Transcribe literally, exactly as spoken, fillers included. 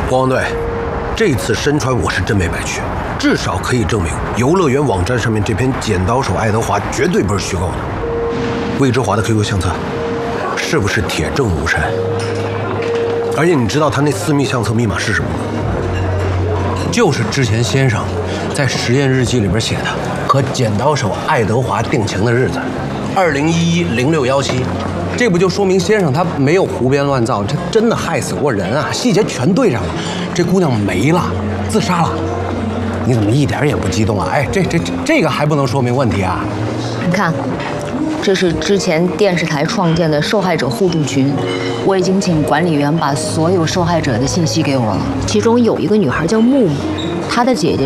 国王队，这次身穿我是真没白去，至少可以证明游乐园网站上面这篇剪刀手爱德华绝对不是虚构的。魏之华的 Q Q 相册是不是铁证如山？而且你知道他那私密相册密码是什么吗？就是之前先生在实验日记里边写的，和剪刀手爱德华定情的日子，二零一一零六幺七。这不就说明先生他没有胡编乱造，他真的害死过人啊，细节全对上了。这姑娘没了，自杀了。你怎么一点也不激动啊？哎，这这这这个还不能说明问题啊？ 你看，这是之前电视台创建的受害者互助群，我已经请管理员把所有受害者的信息给我了，其中有一个女孩叫木木，她的姐姐